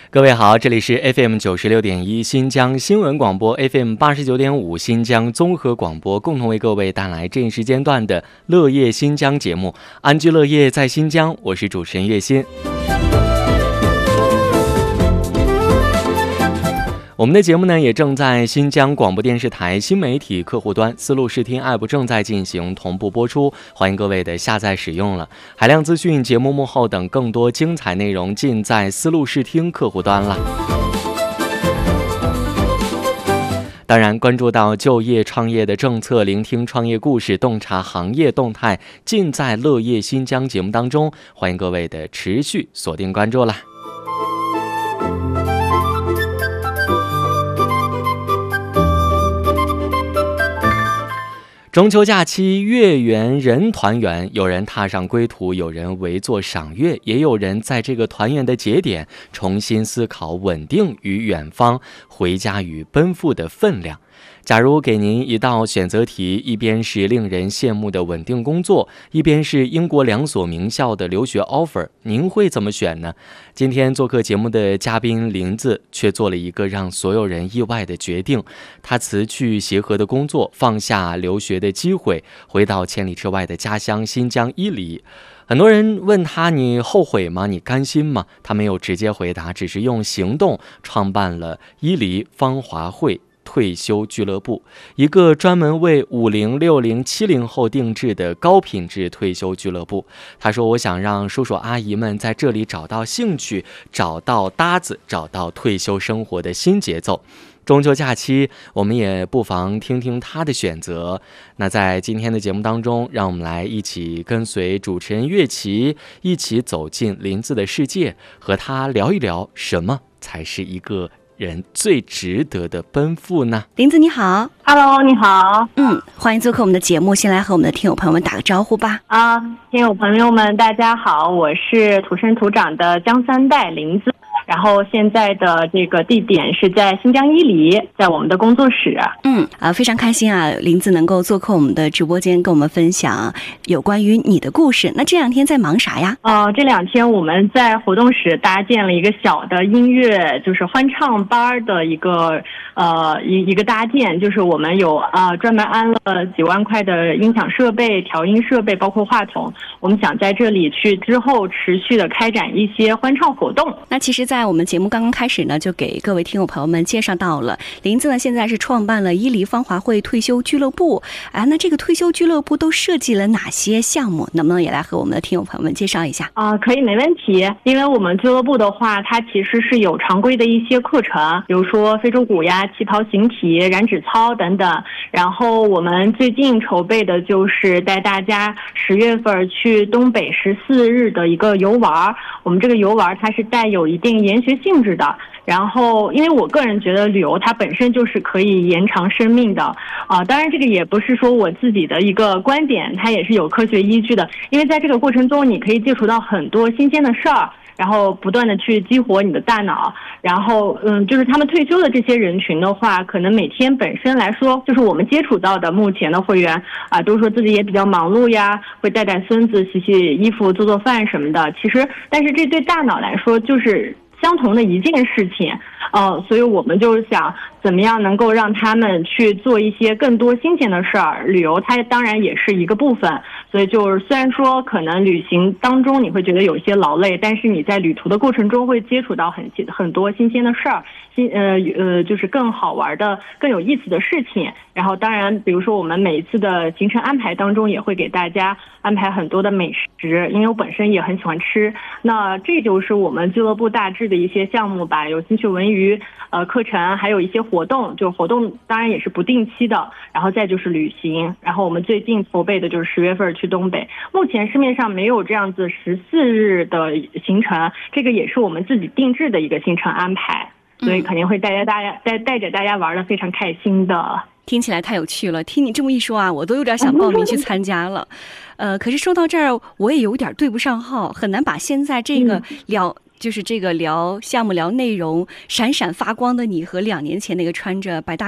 各位好，这里是 FM96.1 新疆新闻广播， FM89.5 新疆综合广播，共同为各位带来这一时间段的乐业新疆节目，安居乐业在新疆，我是主持人岳鑫。我们的节目呢，也正在新疆广播电视台新媒体客户端丝路视听 App 正在进行同步播出，欢迎各位的下载使用了。海量资讯、节目幕后等更多精彩内容尽在丝路视听客户端了。当然，关注到就业创业的政策，聆听创业故事，洞察行业动态，尽在乐业新疆节目当中，欢迎各位的持续锁定关注了。中秋假期，月圆人团圆，有人踏上归途，有人围坐赏月，也有人在这个团圆的节点重新思考稳定与远方、回家与奔赴的分量。假如给您一道选择题，一边是令人羡慕的稳定工作，一边是英国2所名校的留学 offer， 您会怎么选呢？今天做客节目的嘉宾林子却做了一个让所有人意外的决定，他辞去协和的工作，放下留学的机会，回到千里之外的家乡新疆伊犁。很多人问他，你后悔吗？你甘心吗？他没有直接回答，只是用行动创办了伊犁芳华会退休俱乐部，一个专门为50、60、70后定制的高品质退休俱乐部。他说，我想让叔叔阿姨们在这里找到兴趣，找到搭子，找到退休生活的新节奏。中秋假期，我们也不妨听听他的选择。那在今天的节目当中，让我们来一起跟随主持人岳琪，一起走进林子的世界，和他聊一聊什么才是一个人最值得的奔赴呢？ 林子你好。 Hello， 你好。 欢迎做客我们的节目，先来和我们的听友朋友们打个招呼吧。 听友朋友们大家好，我是土生土长的江三代林子，然后现在的这个地点是在新疆伊犁，在我们的工作室。 非常开心啊，林子能够做客我们的直播间，跟我们分享有关于你的故事。那这2天在忙啥呀？ 这2天我们在活动室搭建了一个小的音乐，就是欢唱班的一个搭建，就是我们有专门安了几万块的音响设备、调音设备，包括话筒。我们想在这里去之后持续的开展一些欢唱活动。 那其实在我们节目刚刚开始呢，就给各位听友朋友们介绍到了林子呢，现在是创办了伊犁芳华会退休俱乐部。那这个退休俱乐部都设计了哪些项目？能不能也来和我们的听友朋友们介绍一下？ 可以，没问题。因为我们俱乐部的话，它其实是有常规的一些课程，比如说非洲鼓呀、旗袍形体、燃脂操等等。然后我们最近筹备的就是带大家10月份去东北14日的一个游玩。我们这个游玩它是带有一定研学性质的。然后因为我个人觉得旅游它本身就是可以延长生命的当然这个也不是说我自己的一个观点，它也是有科学依据的。因为在这个过程中你可以接触到很多新鲜的事儿，然后不断的去激活你的大脑。然后就是他们退休的这些人群的话，可能每天本身来说，就是我们接触到的目前的会员都说自己也比较忙碌呀，会带带孙子、洗洗衣服、做做饭什么的。其实但是这对大脑来说就是相同的一件事情。所以我们就是想怎么样能够让他们去做一些更多新鲜的事儿。旅游它当然也是一个部分，所以就是虽然说可能旅行当中你会觉得有一些劳累，但是你在旅途的过程中会接触到很多新鲜的事儿，就是更好玩的、更有意思的事情。然后当然比如说我们每一次的行程安排当中也会给大家安排很多的美食，因为我本身也很喜欢吃。那这就是我们俱乐部大致的一些项目吧，有兴趣文娱课程，还有一些活动，就活动当然也是不定期的。然后再就是旅行，然后我们最近筹备的就是10月份去东北。目前市面上没有这样子14日的行程，这个也是我们自己定制的一个行程安排，所以肯定会带着大家玩得非常开心的。 听起来太有趣了，听你这么一说啊，我都有点想报名去参加了。可是说到这儿，我也有点对不上号，很难把现在这个聊项目聊内容闪闪发光的你和2年前那个穿着白大